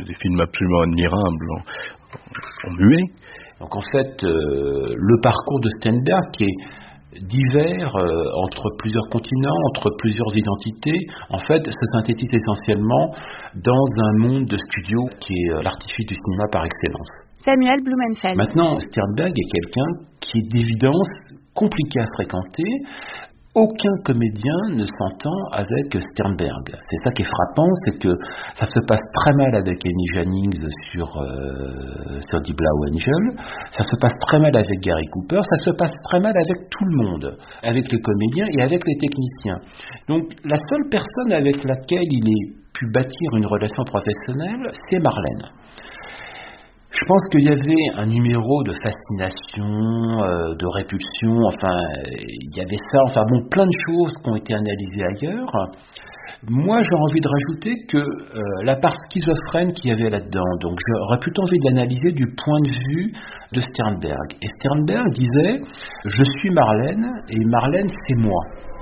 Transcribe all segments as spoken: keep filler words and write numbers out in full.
des films absolument admirables en, en muet. Donc en fait, euh, le parcours de Sternberg qui est divers euh, entre plusieurs continents, entre plusieurs identités, en fait, se synthétise essentiellement dans un monde de studio qui est euh, l'artifice du cinéma par excellence. Samuel Blumenfeld. Maintenant, Sternberg est quelqu'un qui est d'évidence compliqué à fréquenter. Aucun comédien ne s'entend avec Sternberg. C'est ça qui est frappant, c'est que ça se passe très mal avec Amy Jennings sur, euh, sur Die Blaue Angel, ça se passe très mal avec Gary Cooper, ça se passe très mal avec tout le monde, avec les comédiens et avec les techniciens. Donc la seule personne avec laquelle il ait pu bâtir une relation professionnelle, c'est Marlène. Je pense qu'il y avait un numéro de fascination, euh, de répulsion, enfin, il y avait ça, enfin bon, plein de choses qui ont été analysées ailleurs. Moi, j'ai envie de rajouter que euh, la part schizophrène qu'il y avait là-dedans, donc j'aurais plutôt envie de l'analyser du point de vue de Sternberg. Et Sternberg disait, je suis Marlène, et Marlène, c'est moi.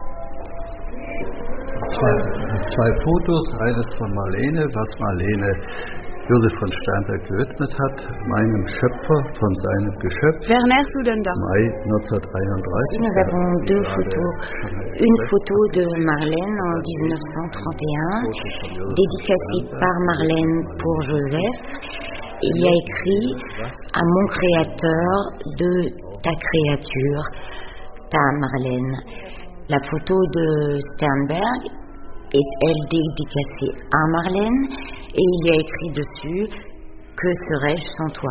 Zwei, zwei Fotos, eines von Marlene, was Marlene Josef von Sternberg gewidmet hat, meinem Schöpfer von seinem Geschöpf. Werner Sudendorf. Mai neunzehnhundertdreiunddreißig. Nous avons deux photos. Une photo de Marlène en dix-neuf cent trente et un, dédicacée par Marlène pour Joseph. Il y a écrit à mon créateur de ta créature, ta Marlène. La photo de Sternberg est elle dédicacée à Marlène et il y a écrit dessus que serais-je sans toi.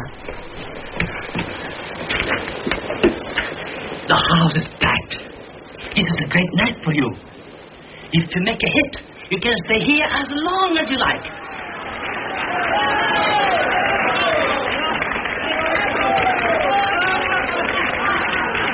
The house is packed. This is a great night for you. If you make a hit, you can stay here as long as you like.